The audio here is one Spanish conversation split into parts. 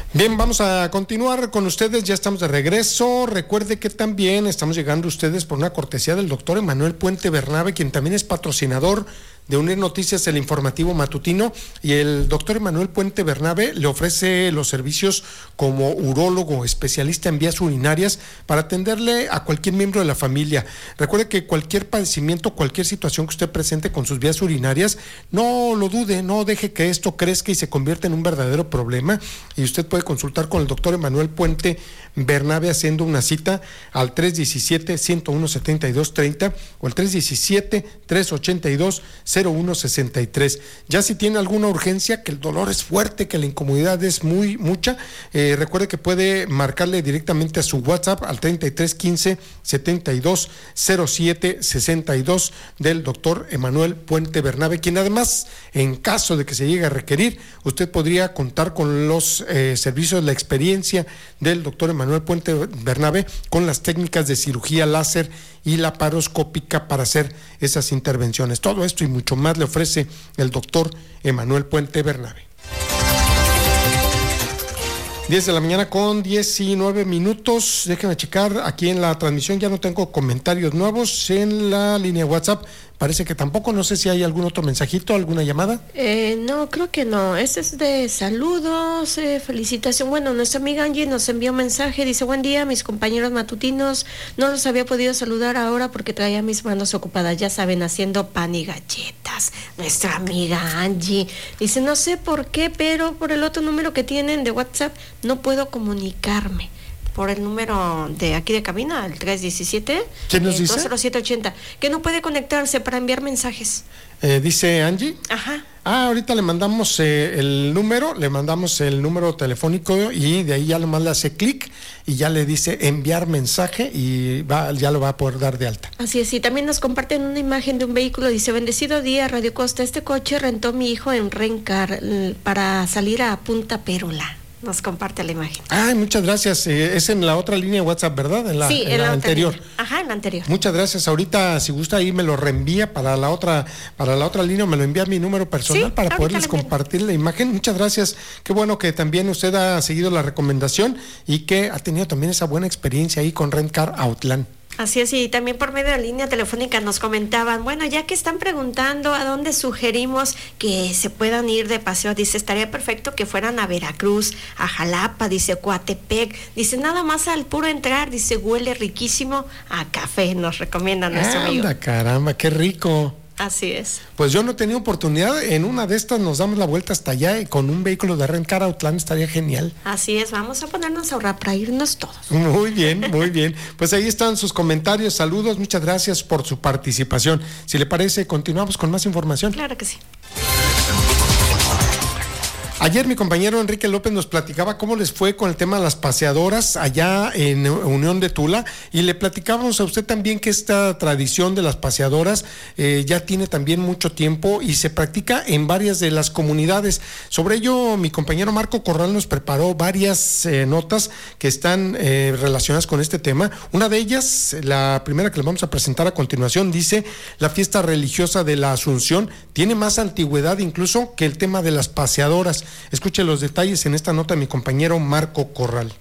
Bien, vamos a continuar con ustedes, ya estamos de regreso. Recuerde que también estamos llegando a ustedes por una cortesía del doctor Emanuel Puente Bernabe, quien también es patrocinador de Unir Noticias, el informativo matutino, y el doctor Emanuel Puente Bernabe le ofrece los servicios como urólogo, especialista en vías urinarias, para atenderle a cualquier miembro de la familia. Recuerde que cualquier padecimiento, cualquier situación que usted presente con sus vías urinarias, no lo dude, no deje que esto crezca y se convierta en un verdadero problema, y usted puede consultar con el doctor Emanuel Puente Bernabe haciendo una cita al 317-101-7230 o el 317-382-0163. Ya si tiene alguna urgencia, que el dolor es fuerte, que la incomodidad es mucha, recuerde que puede marcarle directamente a su WhatsApp al 3315-720762 del doctor Emanuel Puente Bernabe, quien además, en caso de que se llegue a requerir, usted podría contar con los servicios, la experiencia del doctor Emanuel Puente Bernabe con las técnicas de cirugía láser y laparoscópica para hacer esas intervenciones. Todo esto y mucho más le ofrece el doctor Emanuel Puente Bernabe. 10 de la mañana con 19 minutos. Déjenme checar aquí en la transmisión, ya no tengo comentarios nuevos en la línea WhatsApp. Parece que tampoco, no sé si hay algún otro mensajito, alguna llamada. No, creo que no. Este es de saludos, felicitación. Bueno, nuestra amiga Angie nos envió un mensaje, dice: buen día, mis compañeros matutinos. No los había podido saludar ahora porque traía mis manos ocupadas, ya saben, haciendo pan y galletas. Nuestra amiga Angie dice: no sé por qué, pero por el otro número que tienen de WhatsApp no puedo comunicarme. Por el número de aquí de cabina, el 317. ¿Quién nos dice? 20780, que no puede conectarse para enviar mensajes. ¿Dice Angie? Ajá. Ahorita le mandamos el número telefónico y de ahí ya nomás le hace clic y ya le dice enviar mensaje y ya lo va a poder dar de alta. Así es, y también nos comparten una imagen de un vehículo, dice: bendecido día, Radio Costa, este coche rentó mi hijo en Rencar para salir a Punta Pérola. Nos comparte la imagen. Muchas gracias. Es en la otra línea de WhatsApp, ¿verdad? En la anterior. Ajá, en la anterior. Muchas gracias. Ahorita, si gusta, ahí me lo reenvía para la otra línea, me lo envía a mi número personal para poderles compartir la imagen. Muchas gracias. Qué bueno que también usted ha seguido la recomendación y que ha tenido también esa buena experiencia ahí con Rent Car Outland. Así es, y también por medio de la línea telefónica nos comentaban, bueno, ya que están preguntando a dónde sugerimos que se puedan ir de paseo, dice, estaría perfecto que fueran a Veracruz, a Jalapa, dice, Coatepec, dice, nada más al puro entrar, dice, huele riquísimo a café, nos recomienda nuestro amigo. ¡Anda, caramba, qué rico! Así es. Pues yo no he tenido oportunidad, en una de estas nos damos la vuelta hasta allá y con un vehículo de Rent Car Outland estaría genial. Así es, vamos a ponernos a ahorrar para irnos todos. Muy bien, muy bien. Pues ahí están sus comentarios, saludos, muchas gracias por su participación. Si le parece, continuamos con más información. Claro que sí. Ayer mi compañero Enrique López nos platicaba cómo les fue con el tema de las paseadoras allá en Unión de Tula, y le platicábamos a usted también que esta tradición de las paseadoras ya tiene también mucho tiempo y se practica en varias de las comunidades. Sobre ello, mi compañero Marco Corral nos preparó varias notas que están relacionadas con este tema. Una de ellas, la primera que le vamos a presentar a continuación, dice: la fiesta religiosa de la Asunción tiene más antigüedad incluso que el tema de las paseadoras. Escuche los detalles en esta nota de mi compañero Marco Corral.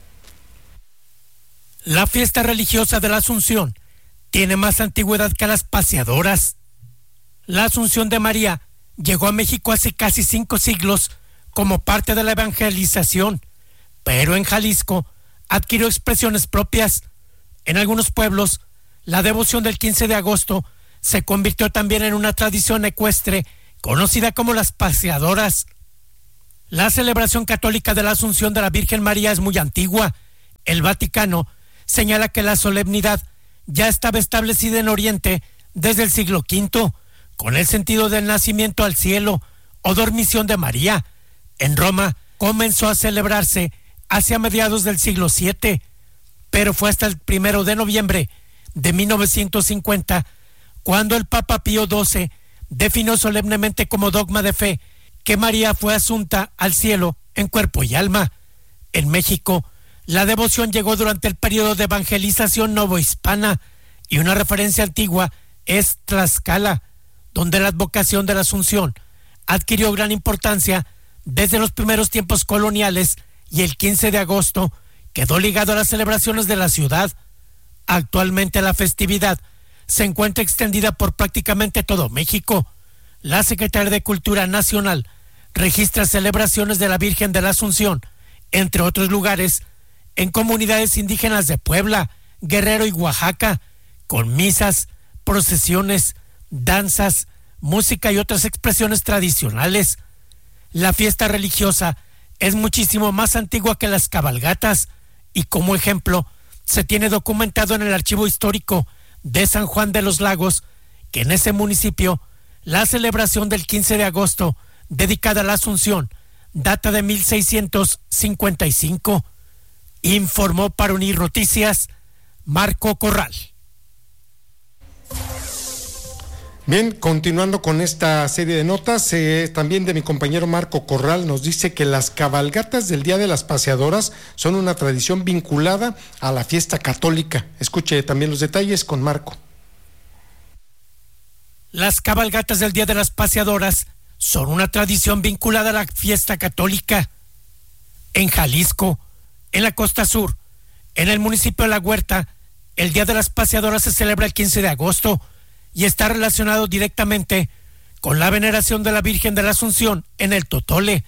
La fiesta religiosa de la Asunción tiene más antigüedad que las paseadoras. La Asunción de María llegó a México hace casi 5 siglos como parte de la evangelización, pero en Jalisco adquirió expresiones propias. En algunos pueblos, la devoción del 15 de agosto se convirtió también en una tradición ecuestre conocida como las paseadoras. La celebración católica de la Asunción de la Virgen María es muy antigua. El Vaticano señala que la solemnidad ya estaba establecida en Oriente desde el siglo V, con el sentido del nacimiento al cielo o dormición de María. En Roma comenzó a celebrarse hacia mediados del siglo VII, pero fue hasta el 1 de noviembre de 1950 cuando el Papa Pío XII definió solemnemente como dogma de fe que María fue asunta al cielo en cuerpo y alma. En México, la devoción llegó durante el periodo de evangelización novohispana, y una referencia antigua es Tlaxcala, donde la advocación de la Asunción adquirió gran importancia desde los primeros tiempos coloniales y el 15 de agosto quedó ligado a las celebraciones de la ciudad. Actualmente la festividad se encuentra extendida por prácticamente todo México. La Secretaría de Cultura Nacional registra celebraciones de la Virgen de la Asunción, entre otros lugares, en comunidades indígenas de Puebla, Guerrero y Oaxaca, con misas, procesiones, danzas, música y otras expresiones tradicionales. La fiesta religiosa es muchísimo más antigua que las cabalgatas y, como ejemplo, se tiene documentado en el Archivo Histórico de San Juan de los Lagos que en ese municipio la celebración del 15 de agosto dedicada a la Asunción data de 1655. Informó para Unir Noticias Marco Corral. Bien, continuando con esta serie de notas, también de mi compañero Marco Corral nos dice que las cabalgatas del Día de las Paseadoras son una tradición vinculada a la fiesta católica. Escuche también los detalles con Marco. Las cabalgatas del Día de las Paseadoras son una tradición vinculada a la fiesta católica. En Jalisco, en la costa sur, en el municipio de La Huerta, el Día de las Paseadoras se celebra el 15 de agosto y está relacionado directamente con la veneración de la Virgen de la Asunción en el Totole.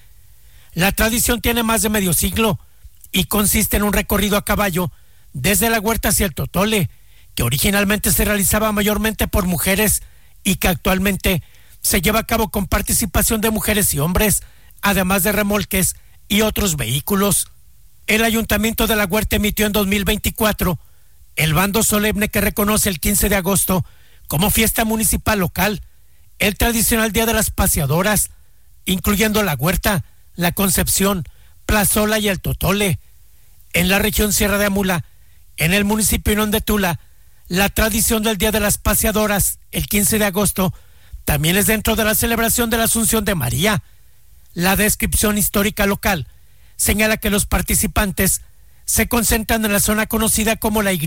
La tradición tiene más de medio siglo y consiste en un recorrido a caballo desde La Huerta hacia el Totole, que originalmente se realizaba mayormente por mujeres y que actualmente se lleva a cabo con participación de mujeres y hombres, además de remolques y otros vehículos. El Ayuntamiento de La Huerta emitió en 2024 el bando solemne que reconoce el 15 de agosto como fiesta municipal local, el tradicional Día de las Paseadoras, incluyendo La Huerta, La Concepción, Plazola y el Totole. En la región Sierra de Amula, en el municipio Inón de Tula, la tradición del Día de las Paseadoras, el 15 de agosto, también es dentro de la celebración de la Asunción de María. La descripción histórica local señala que los participantes se concentran en la zona conocida como la Y,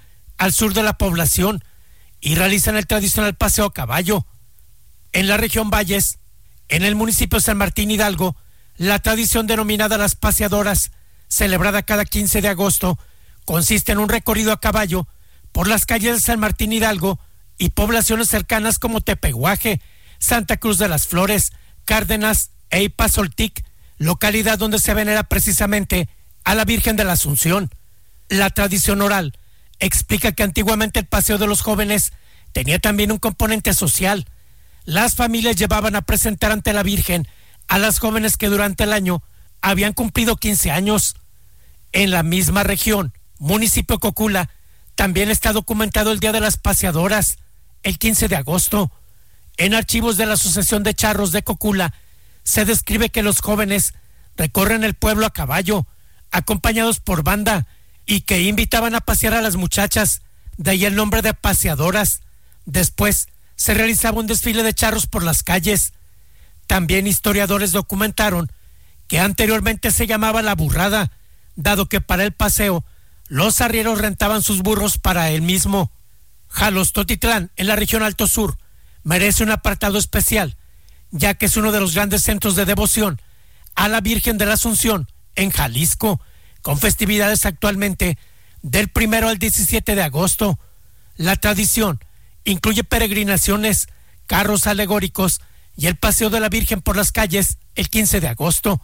al sur de la población, y realizan el tradicional paseo a caballo. En la región Valles, en el municipio de San Martín Hidalgo, la tradición denominada las paseadoras, celebrada cada 15 de agosto, consiste en un recorrido a caballo por las calles de San Martín Hidalgo y poblaciones cercanas como Tepehuaje, Santa Cruz de las Flores, Cárdenas e Ipazoltic, localidad donde se venera precisamente a la Virgen de la Asunción. La tradición oral explica que antiguamente el paseo de los jóvenes tenía también un componente social. Las familias llevaban a presentar ante la Virgen a las jóvenes que durante el año habían cumplido 15 años. En la misma región, municipio Cocula, también está documentado el Día de las Paseadoras, el 15 de agosto. En archivos de la Asociación de Charros de Cocula, se describe que los jóvenes recorren el pueblo a caballo, acompañados por banda, y que invitaban a pasear a las muchachas, de ahí el nombre de paseadoras. Después se realizaba un desfile de charros por las calles. También historiadores documentaron que anteriormente se llamaba la burrada, dado que para el paseo los arrieros rentaban sus burros para él mismo. Jalostotitlán, en la región Alto Sur, merece un apartado especial, ya que es uno de los grandes centros de devoción a la Virgen de la Asunción en Jalisco, con festividades actualmente del 1 al 17 de agosto. La tradición incluye peregrinaciones, carros alegóricos y el paseo de la Virgen por las calles el 15 de agosto.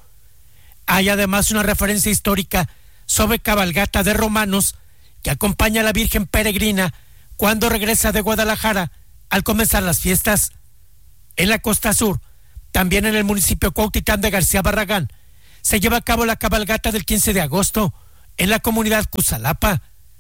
Hay además una referencia histórica sobre cabalgata de romanos que acompaña a la Virgen peregrina cuando regresa de Guadalajara al comenzar las fiestas. En la costa sur, también en el municipio Cuautitlán de García Barragán, se lleva a cabo la cabalgata del 15 de agosto en la comunidad Cusalapa.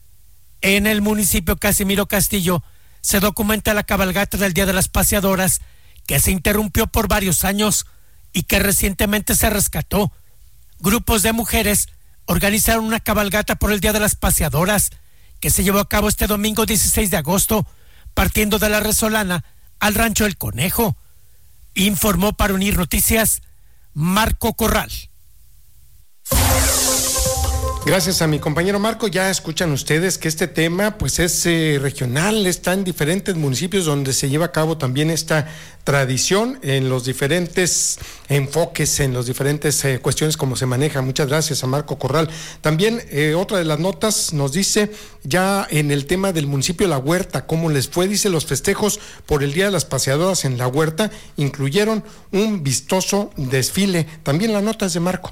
En el municipio Casimiro Castillo se documenta la cabalgata del Día de las Paseadoras, que se interrumpió por varios años y que recientemente se rescató. Grupos de mujeres organizaron una cabalgata por el Día de las Paseadoras, que se llevó a cabo este domingo 16 de agosto, partiendo de la Resolana al Rancho El Conejo. Informó para Unir Noticias Marco Corral. Gracias a mi compañero Marco. Ya escuchan ustedes que este tema pues es regional, está en diferentes municipios donde se lleva a cabo también esta tradición, en los diferentes enfoques, en los diferentes cuestiones como se maneja. Muchas gracias a Marco Corral. También otra de las notas nos dice ya en el tema del municipio de La Huerta, cómo les fue. Dice: los festejos por el Día de las Paseadoras en La Huerta incluyeron un vistoso desfile. También las notas de Marco.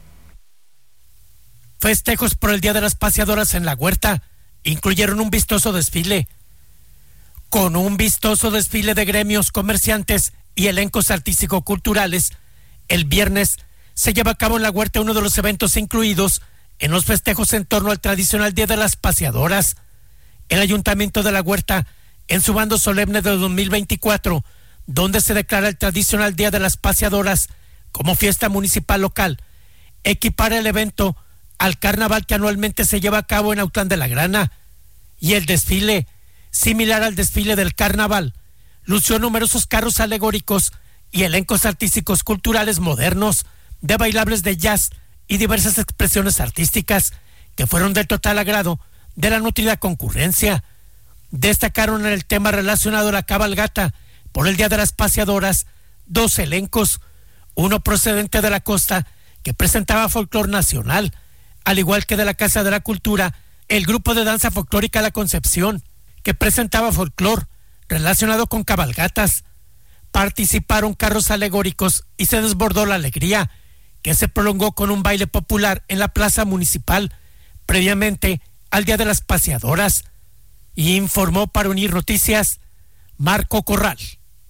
Festejos por el Día de las Paseadoras en La Huerta incluyeron un vistoso desfile. Con un vistoso desfile de gremios, comerciantes y elencos artístico-culturales, el viernes se lleva a cabo en La Huerta uno de los eventos incluidos en los festejos en torno al tradicional Día de las Paseadoras. El Ayuntamiento de La Huerta, en su bando solemne de 2024, donde se declara el tradicional Día de las Paseadoras como fiesta municipal local, equipara el evento al carnaval que anualmente se lleva a cabo en Autlán de la Grana, y el desfile, similar al desfile del carnaval, lució numerosos carros alegóricos y elencos artísticos culturales modernos, de bailables de jazz y diversas expresiones artísticas que fueron del total agrado de la nutrida concurrencia. Destacaron en el tema relacionado a la cabalgata por el Día de las Paseadoras 2 elencos, uno procedente de la costa que presentaba folclor nacional, al igual que de la Casa de la Cultura, el grupo de danza folclórica La Concepción, que presentaba folclor relacionado con cabalgatas. Participaron carros alegóricos y se desbordó la alegría, que se prolongó con un baile popular en la plaza municipal, previamente al Día de las Paseadoras. Y informó para Unir Noticias, Marco Corral.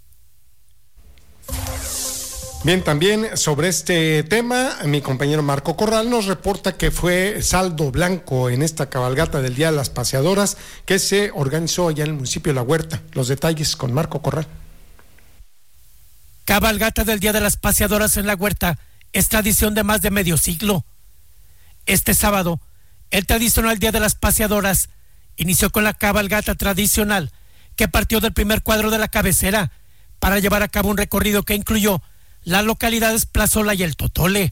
Bien, también sobre este tema, mi compañero Marco Corral nos reporta que fue saldo blanco en esta cabalgata del Día de las Paseadoras que se organizó allá en el municipio de La Huerta. Los detalles con Marco Corral. Cabalgata del Día de las Paseadoras en La Huerta es tradición de más de medio siglo. Este sábado, el tradicional Día de las Paseadoras inició con la cabalgata tradicional que partió del primer cuadro de la cabecera para llevar a cabo un recorrido que incluyó las localidades Plazola y El Totole.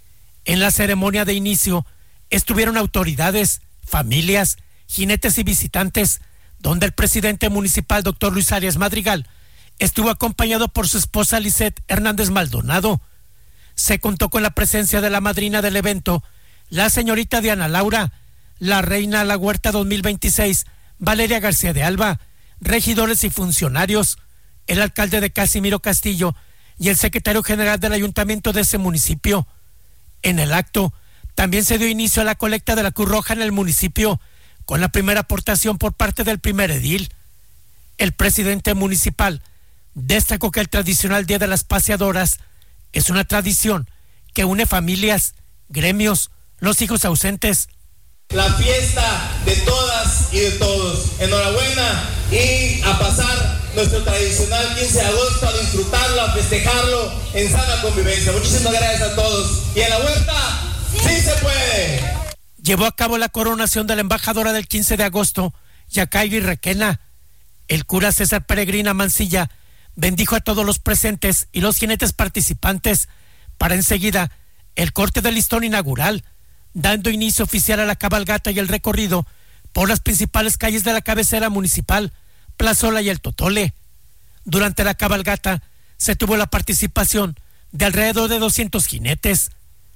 En la ceremonia de inicio estuvieron autoridades, familias, jinetes y visitantes, donde el presidente municipal, doctor Luis Arias Madrigal, estuvo acompañado por su esposa Lisette Hernández Maldonado. Se contó con la presencia de la madrina del evento, la señorita Diana Laura, la reina La Huerta 2026, Valeria García de Alba, regidores y funcionarios, el alcalde de Casimiro Castillo y el secretario general del ayuntamiento de ese municipio. En el acto también se dio inicio a la colecta de la Cruz Roja en el municipio, con la primera aportación por parte del primer edil. El presidente municipal destacó que el tradicional Día de las Paseadoras es una tradición que une familias, gremios, los hijos ausentes. La fiesta de todas y de todos. Enhorabuena y a pasar nuestro tradicional 15 de agosto, a disfrutarlo, a festejarlo en sana convivencia. Muchísimas gracias a todos. Y en La Huerta, ¡sí se puede! Llevó a cabo la coronación de la embajadora del 15 de agosto, Yacaibi Requena. El cura César Peregrina Mancilla bendijo a todos los presentes y los jinetes participantes para enseguida el corte del listón inaugural, dando inicio oficial a la cabalgata y el recorrido por las principales calles de la cabecera municipal, Plazola y El Totole. Durante la cabalgata se tuvo la participación de alrededor de 200 jinetes.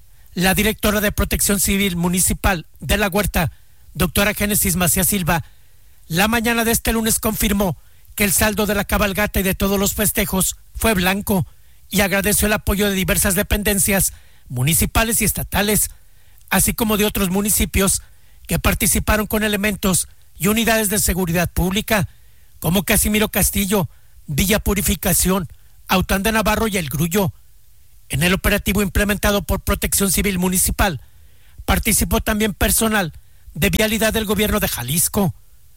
La directora de Protección Civil Municipal de La Huerta, doctora Génesis Macías Silva, la mañana de este lunes confirmó que el saldo de la cabalgata y de todos los festejos fue blanco y agradeció el apoyo de diversas dependencias municipales y estatales, así como de otros municipios que participaron con elementos y unidades de seguridad pública, como Casimiro Castillo, Villa Purificación, Aután de Navarro y El Grullo. En el operativo implementado por Protección Civil Municipal, participó también personal de Vialidad del Gobierno de Jalisco.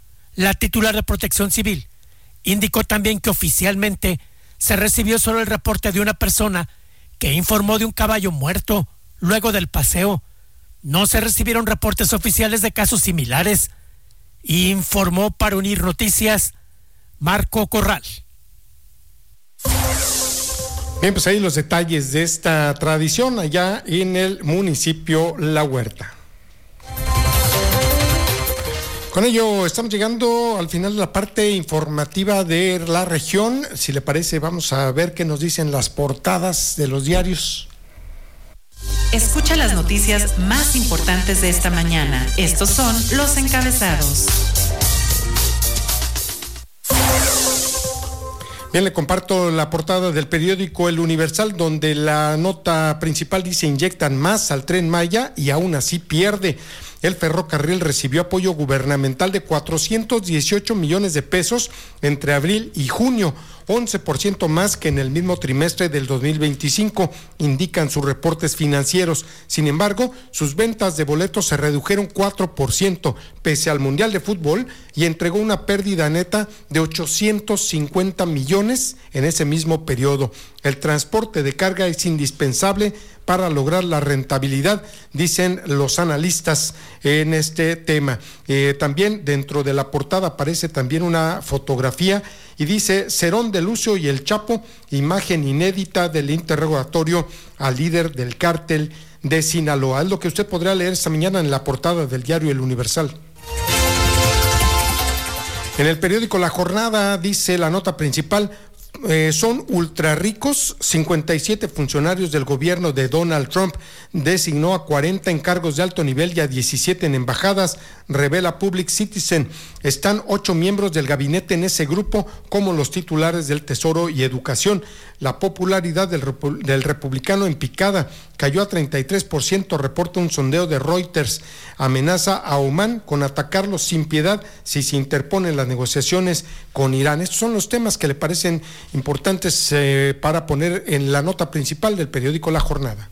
La titular de Protección Civil indicó también que oficialmente se recibió solo el reporte de una persona que informó de un caballo muerto luego del paseo. No se recibieron reportes oficiales de casos similares. Informó para Unir Noticias, Marco Corral. Bien, pues ahí los detalles de esta tradición allá en el municipio La Huerta. Con ello estamos llegando al final de la parte informativa de la región. Si le parece, vamos a ver qué nos dicen las portadas de los diarios. Escucha las noticias más importantes de esta mañana. Estos son los encabezados. Bien, le comparto la portada del periódico El Universal, donde la nota principal dice: inyectan más al Tren Maya y aún así pierde. El ferrocarril recibió apoyo gubernamental de 418 millones de pesos entre abril y junio, 11% más que en el mismo trimestre del 2025, indican sus reportes financieros. Sin embargo, sus ventas de boletos se redujeron 4% pese al Mundial de Fútbol y entregó una pérdida neta de 850 millones en ese mismo periodo. El transporte de carga es indispensable para lograr la rentabilidad, dicen los analistas en este tema. También dentro de la portada aparece también una fotografía y dice: Cerón de Lucio y el Chapo, imagen inédita del interrogatorio al líder del cártel de Sinaloa. Es lo que usted podrá leer esta mañana en la portada del diario El Universal. En el periódico La Jornada dice la nota principal: son ultra ricos. 57 funcionarios del gobierno de Donald Trump. Designó a 40 en cargos de alto nivel y a 17 en embajadas, revela Public Citizen. Están 8 miembros del gabinete en ese grupo, como los titulares del Tesoro y Educación. La popularidad del republicano en picada cayó a 33%, reporta un sondeo de Reuters. Amenaza a Omán con atacarlos sin piedad si se interponen las negociaciones con Irán. Estos son los temas que le parecen importantes para poner en la nota principal del periódico La Jornada.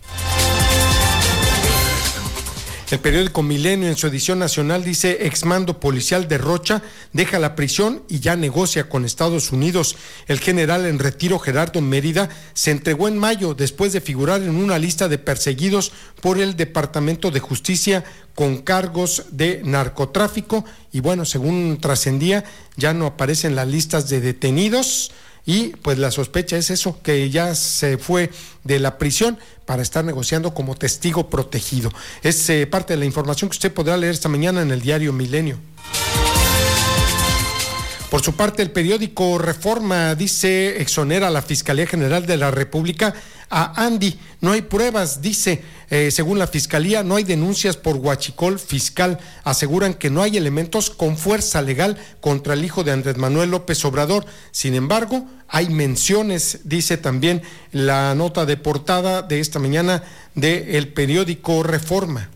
El periódico Milenio, en su edición nacional, dice: exmando policial de Rocha deja la prisión y ya negocia con Estados Unidos. El general en retiro Gerardo Mérida se entregó en mayo después de figurar en una lista de perseguidos por el Departamento de Justicia con cargos de narcotráfico. Y bueno, según trascendía, ya no aparecen las listas de detenidos. Y pues la sospecha es eso, que ya se fue de la prisión para estar negociando como testigo protegido. Es parte de la información que usted podrá leer esta mañana en el diario Milenio. Por su parte, el periódico Reforma dice: exonera a la Fiscalía General de la República a Andy. No hay pruebas, dice. Según la Fiscalía, no hay denuncias por huachicol fiscal. Aseguran que no hay elementos con fuerza legal contra el hijo de Andrés Manuel López Obrador. Sin embargo, hay menciones, dice también la nota de portada de esta mañana del periódico Reforma.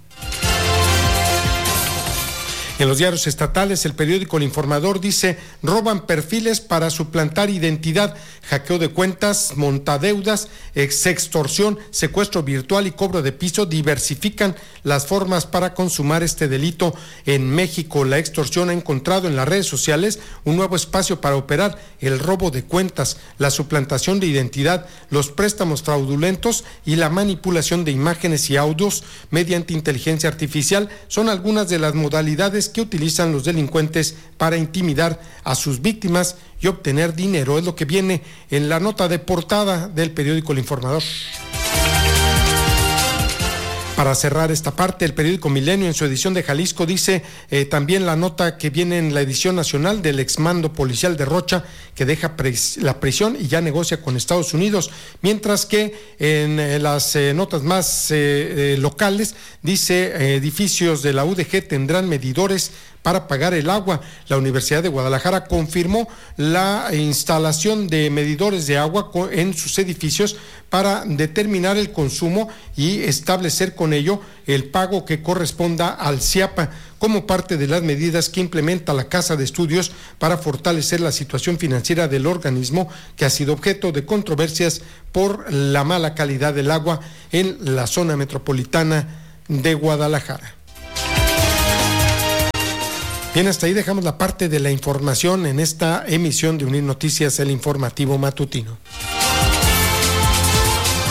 En los diarios estatales, el periódico El Informador dice: roban perfiles para suplantar identidad, hackeo de cuentas, montadeudas, extorsión, secuestro virtual y cobro de piso diversifican las formas para consumar este delito en México. La extorsión ha encontrado en las redes sociales un nuevo espacio para operar. El robo de cuentas, la suplantación de identidad, los préstamos fraudulentos y la manipulación de imágenes y audios mediante inteligencia artificial son algunas de las modalidades que utilizan los delincuentes para intimidar a sus víctimas y obtener dinero. Es lo que viene en la nota de portada del periódico El Informador. Para cerrar esta parte, el periódico Milenio, en su edición de Jalisco, dice también la nota que viene en la edición nacional del exmando policial de Rocha, que deja la prisión y ya negocia con Estados Unidos, mientras que en las notas más locales dice: edificios de la UDG tendrán medidores para pagar el agua. La Universidad de Guadalajara confirmó la instalación de medidores de agua en sus edificios para determinar el consumo y establecer con ello el pago que corresponda al CIAPA, como parte de las medidas que implementa la Casa de Estudios para fortalecer la situación financiera del organismo, que ha sido objeto de controversias por la mala calidad del agua en la zona metropolitana de Guadalajara. Bien, hasta ahí dejamos la parte de la información en esta emisión de Unir Noticias, el informativo matutino.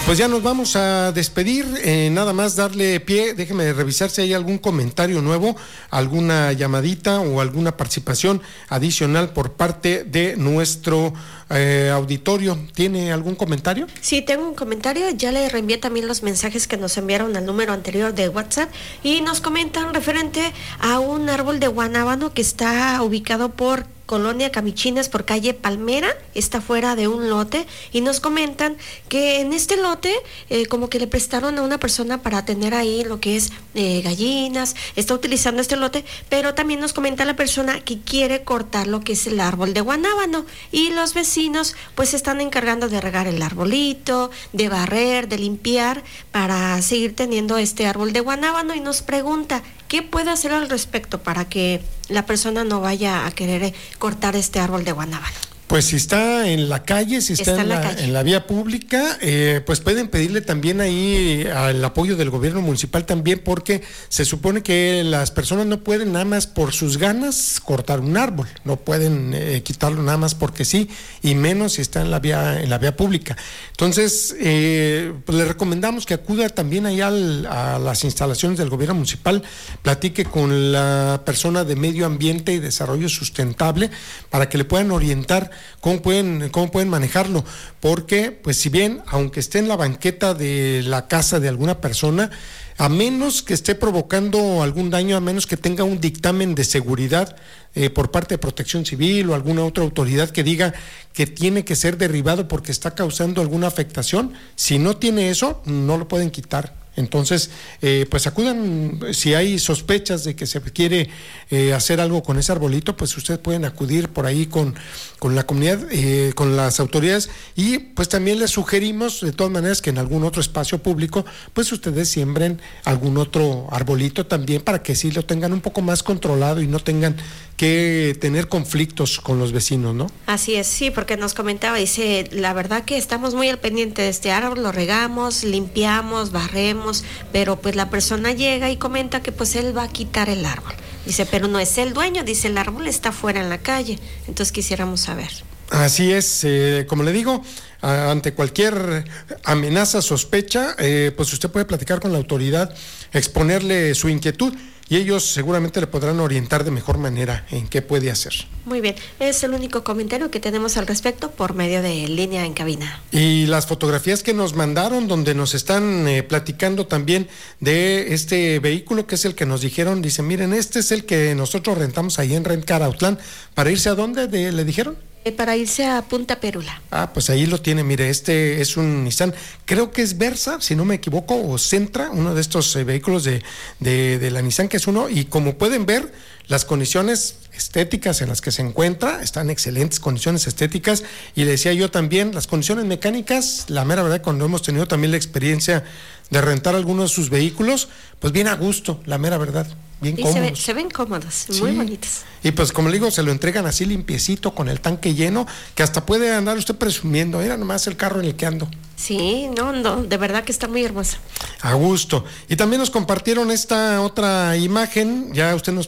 Pues ya nos vamos a despedir, nada más darle pie, déjeme revisar si hay algún comentario nuevo, alguna llamadita o alguna participación adicional por parte de nuestro auditorio. ¿Tiene algún comentario? Sí, tengo un comentario, ya le reenvié también los mensajes que nos enviaron al número anterior de WhatsApp y nos comentan referente a un árbol de guanábano que está ubicado por Colonia Camichines por calle Palmera, está fuera de un lote y nos comentan que en este lote como que le prestaron a una persona para tener ahí lo que es gallinas, está utilizando este lote, pero también nos comenta la persona que quiere cortar lo que es el árbol de guanábano y los vecinos pues se están encargando de regar el arbolito, de barrer, de limpiar para seguir teniendo este árbol de guanábano y nos pregunta ¿qué puede hacer al respecto para que la persona no vaya a querer cortar este árbol de guanábano? Pues si está en la calle, si está en la vía pública, pues pueden pedirle también ahí el apoyo del gobierno municipal también, porque se supone que las personas no pueden nada más por sus ganas cortar un árbol, no pueden quitarlo nada más porque sí, y menos si está en la vía pública. Entonces, pues le recomendamos que acuda también ahí a las instalaciones del gobierno municipal, platique con la persona de Medio Ambiente y Desarrollo Sustentable para que le puedan orientar cómo pueden manejarlo, porque pues si bien aunque esté en la banqueta de la casa de alguna persona, a menos que esté provocando algún daño, a menos que tenga un dictamen de seguridad por parte de Protección Civil o alguna otra autoridad que diga que tiene que ser derribado porque está causando alguna afectación, si no tiene eso, no lo pueden quitar. Entonces, pues acudan, si hay sospechas de que se quiere hacer algo con ese arbolito, pues ustedes pueden acudir por ahí con la comunidad, con las autoridades, y pues también les sugerimos de todas maneras que en algún otro espacio público, pues ustedes siembren algún otro arbolito también para que sí lo tengan un poco más controlado y no tengan que tener conflictos con los vecinos, ¿no? Así es, sí, porque nos comentaba, dice, la verdad que estamos muy al pendiente de este árbol, lo regamos, limpiamos, barremos, pero pues la persona llega y comenta que pues él va a quitar el árbol. Dice, pero no es el dueño, dice, el árbol está fuera en la calle, entonces quisiéramos saber. Así es, como le digo, ante cualquier amenaza, sospecha, pues usted puede platicar con la autoridad, exponerle su inquietud y ellos seguramente le podrán orientar de mejor manera en qué puede hacer. Muy bien, es el único comentario que tenemos al respecto por medio de línea en cabina. Y las fotografías que nos mandaron, donde nos están platicando también de este vehículo, que es el que nos dijeron, dicen, miren, este es el que nosotros rentamos ahí en Rent-Car Autlán, ¿para irse a dónde le dijeron? Para irse a Punta Perula. Pues ahí lo tiene, mire, este es un Nissan, creo que es Versa, si no me equivoco, o Sentra, uno de estos vehículos de la Nissan, que es uno, y como pueden ver, las condiciones estéticas en las que se encuentra, están excelentes condiciones estéticas, y le decía yo también, las condiciones mecánicas, la mera verdad, cuando hemos tenido también la experiencia de rentar algunos de sus vehículos, pues bien a gusto, la mera verdad. Bien cómodos. Se ven cómodos, muy bonitos. Y pues como le digo, se lo entregan así limpiecito, con el tanque lleno, que hasta puede andar usted presumiendo, mira nomás el carro en el que ando. Sí, no, de verdad que está muy hermoso. A gusto. Y también nos compartieron esta otra imagen, ya usted nos